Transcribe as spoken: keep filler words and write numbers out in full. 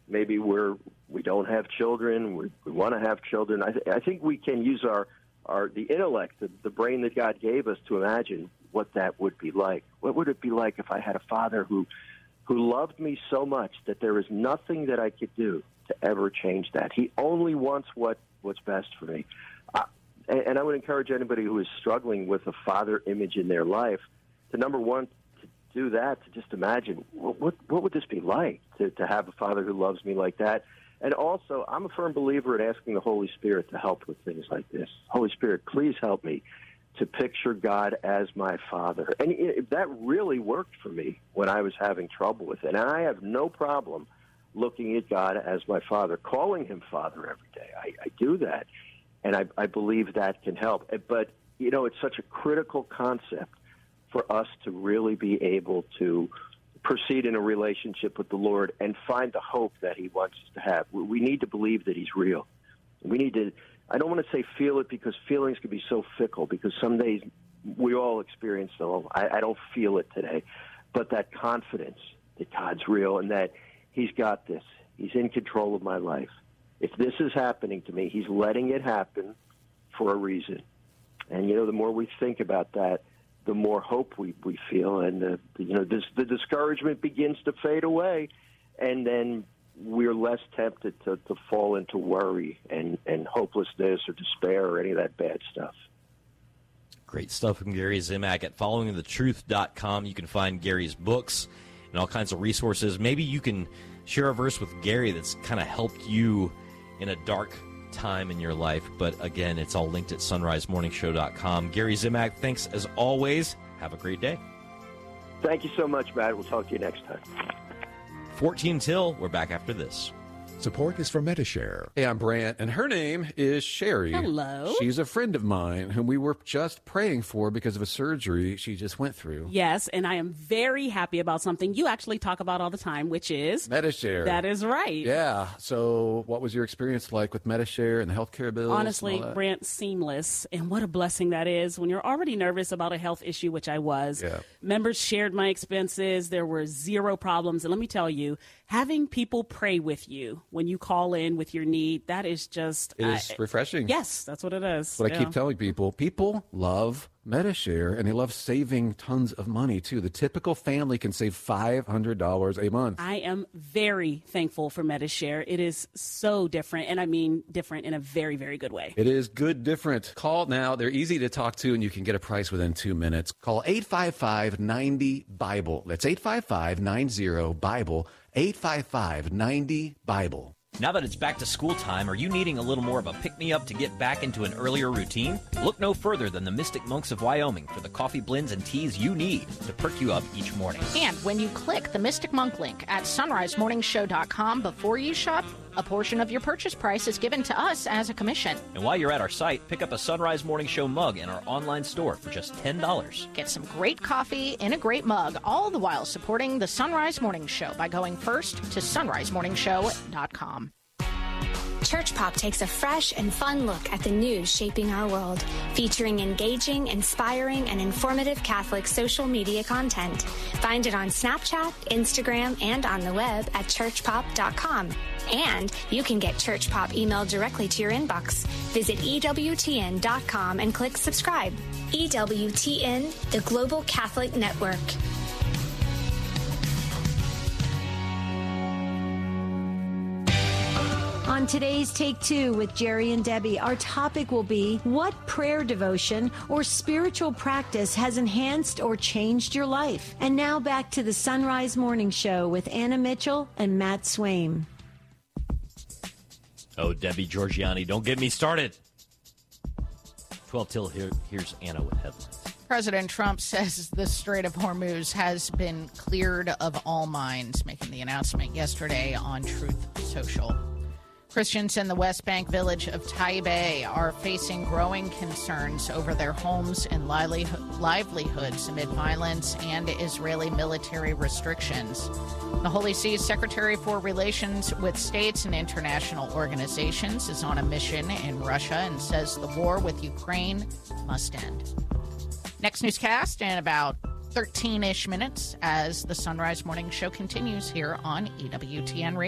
maybe we're we don't have children, we, we want to have children. I, th- I think we can use our, our the intellect, the, the brain that God gave us to imagine what that would be like. What would it be like if I had a father who who loved me so much that there is nothing that I could do to ever change that? He only wants what, what's best for me. Uh, and, and I would encourage anybody who is struggling with a father image in their life to, number one, to do that, to just imagine, what, what, what would this be like to, to have a father who loves me like that? And also, I'm a firm believer in asking the Holy Spirit to help with things like this. Holy Spirit, please help me to picture God as my father. And it, that really worked for me when I was having trouble with it. And I have no problem looking at God as my father, calling him Father every day. I, I do that, and I, I believe that can help. But, you know, it's such a critical concept for us to really be able to proceed in a relationship with the Lord and find the hope that he wants us to have. We need to believe that he's real. We need to, I don't want to say feel it, because feelings can be so fickle, because some days we all experience them. I, I don't feel it today. But that confidence that God's real and that he's got this. He's in control of my life. If this is happening to me, he's letting it happen for a reason. And, you know, the more we think about that, the more hope we, we feel, and the, you know this, the discouragement begins to fade away, and then we're less tempted to, to fall into worry and, and hopelessness or despair or any of that bad stuff. Great stuff from Gary Zimak. At following the truth dot com, you can find Gary's books and all kinds of resources. Maybe you can share a verse with Gary that's kind of helped you in a dark time in your life. But again, it's all linked at sunrise morning show dot com. Gary Zimak, thanks as always. Have a great day. Thank you so much, Matt. We'll talk to you next time. fourteen till. We're back after this. Support is for Medi-Share. Hey, I'm Brant, and her name is Sherry. Hello. She's a friend of mine whom we were just praying for because of a surgery she just went through. Yes, and I am very happy about something you actually talk about all the time, which is Medi-Share. That is right. Yeah. So what was your experience like with Medi-Share and the healthcare bills? Honestly, and all that? Brant, seamless. And what a blessing that is when you're already nervous about a health issue, which I was. Yeah. Members shared my expenses. There were zero problems. And let me tell you, having people pray with you when you call in with your need, that is just... It is uh, refreshing. Yes, that's what it is. What yeah. I keep telling people, people love Medi-Share, and they love saving tons of money, too. The typical family can save five hundred dollars a month. I am very thankful for Medi-Share. It is so different, and I mean different in a very, very good way. It is good different. Call now. They're easy to talk to, and you can get a price within two minutes. Call eight five five, nine zero, BIBLE. That's eight five five, nine zero, BIBLE. eight five five, nine zero, BIBLE. Now that it's back to school time, are you needing a little more of a pick-me-up to get back into an earlier routine? Look no further than the Mystic Monks of Wyoming for the coffee blends and teas you need to perk you up each morning. And when you click the Mystic Monk link at sunrise morning show dot com before you shop, a portion of your purchase price is given to us as a commission. And while you're at our site, pick up a Sunrise Morning Show mug in our online store for just ten dollars. Get some great coffee in a great mug, all the while supporting the Sunrise Morning Show by going first to sunrise morning show dot com. Church Pop takes a fresh and fun look at the news shaping our world, featuring engaging, inspiring, and informative Catholic social media content. Find it on Snapchat, Instagram, and on the web at church pop dot com. And you can get Church Pop emailed directly to your inbox. Visit E W T N dot com and click subscribe. E W T N, the Global Catholic Network. On today's Take Two with Jerry and Debbie, our topic will be what prayer devotion or spiritual practice has enhanced or changed your life. And now back to the Sunrise Morning Show with Anna Mitchell and Matt Swaim. Oh, Debbie Georgiani, don't get me started. twelve till, here, here's Anna with headlines. President Trump says the Strait of Hormuz has been cleared of all mines, making the announcement yesterday on Truth Social. Christians in the West Bank village of Taibeh are facing growing concerns over their homes and livelihoods amid violence and Israeli military restrictions. The Holy See's Secretary for Relations with States and International Organizations is on a mission in Russia and says the war with Ukraine must end. Next newscast in about thirteen-ish minutes as the Sunrise Morning Show continues here on E W T N Radio.